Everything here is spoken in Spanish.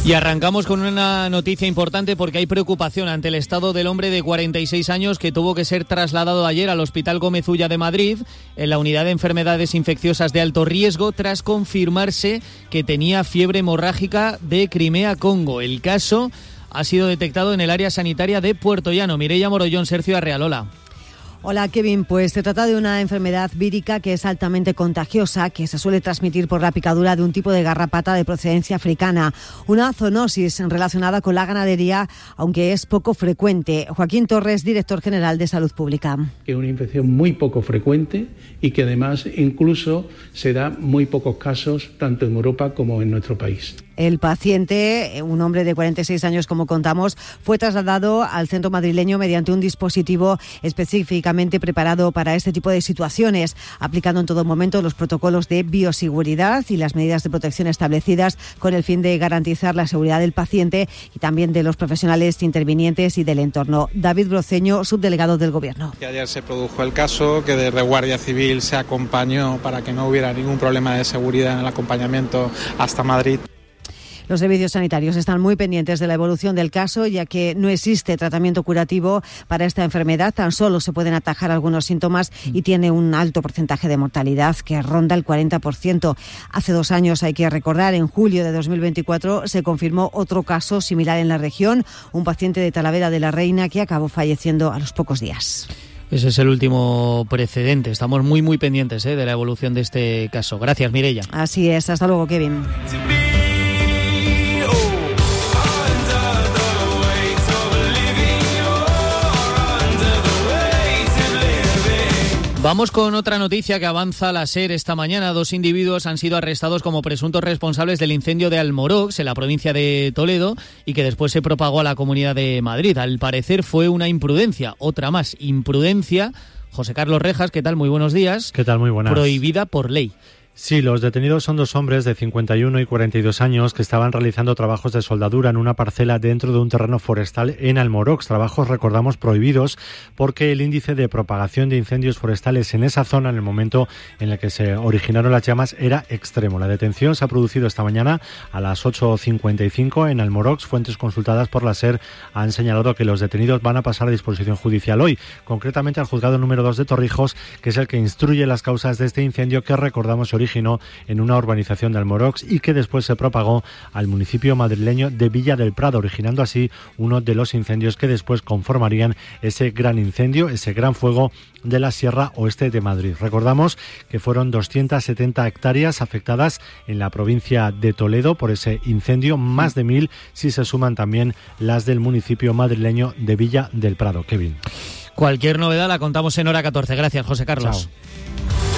Y arrancamos con una noticia importante porque hay preocupación ante el estado del hombre de 46 años que tuvo que ser trasladado ayer al Hospital Gómez Ulla de Madrid en la unidad de enfermedades infecciosas de alto riesgo tras confirmarse que tenía fiebre hemorrágica de Crimea-Congo. El caso ha sido detectado en el área sanitaria de Puerto Llano. Mireia Morollón, Sergio Arrealola. Hola Kevin, pues se trata de una enfermedad vírica que es altamente contagiosa, que se suele transmitir por la picadura de un tipo de garrapata de procedencia africana. Una zoonosis relacionada con la ganadería, aunque es poco frecuente. Joaquín Torres, director general de Salud Pública. Es una infección muy poco frecuente y que además incluso se da muy pocos casos tanto en Europa como en nuestro país. El paciente, un hombre de 46 años como contamos, fue trasladado al centro madrileño mediante un dispositivo específicamente preparado para este tipo de situaciones, aplicando en todo momento los protocolos de bioseguridad y las medidas de protección establecidas con el fin de garantizar la seguridad del paciente y también de los profesionales intervinientes y del entorno. David Broceño, subdelegado del Gobierno. Que ayer se produjo el caso, que desde Guardia Civil se acompañó para que no hubiera ningún problema de seguridad en el acompañamiento hasta Madrid. Los servicios sanitarios están muy pendientes de la evolución del caso, ya que no existe tratamiento curativo para esta enfermedad. Tan solo se pueden atajar algunos síntomas y tiene un alto porcentaje de mortalidad que ronda el 40%. Hace 2 años, hay que recordar, en julio de 2024 se confirmó otro caso similar en la región, un paciente de Talavera de la Reina que acabó falleciendo a los pocos días. Ese es el último precedente. Estamos muy pendientes de la evolución de este caso. Gracias, Mireia. Así es. Hasta luego, Kevin. Vamos con otra noticia que avanza la SER esta mañana. 2 individuos han sido arrestados como presuntos responsables del incendio de Almorox, en la provincia de Toledo, y que después se propagó a la Comunidad de Madrid. Al parecer fue una imprudencia, otra más, imprudencia. José Carlos Rejas, ¿qué tal? Muy buenos días. ¿Qué tal? Muy buenas. Prohibida por ley. Sí, los detenidos son 2 hombres de 51 y 42 años que estaban realizando trabajos de soldadura en una parcela dentro de un terreno forestal en Almorox. Trabajos, recordamos, prohibidos porque el índice de propagación de incendios forestales en esa zona en el momento en el que se originaron las llamas era extremo. La detención se ha producido esta mañana a las 8:55 en Almorox. Fuentes consultadas por la SER han señalado que los detenidos van a pasar a disposición judicial hoy, concretamente al juzgado número 2 de Torrijos, que es el que instruye las causas de este incendio que, recordamos, se originó en una urbanización de Almorox y que después se propagó al municipio madrileño de Villa del Prado, originando así uno de los incendios que después conformarían ese gran incendio, ese gran fuego de la Sierra Oeste de Madrid. Recordamos que fueron 270 hectáreas afectadas en la provincia de Toledo por ese incendio, más de 1.000 si se suman también las del municipio madrileño de Villa del Prado. Kevin. Cualquier novedad la contamos en Hora 14. Gracias, José Carlos. Chao.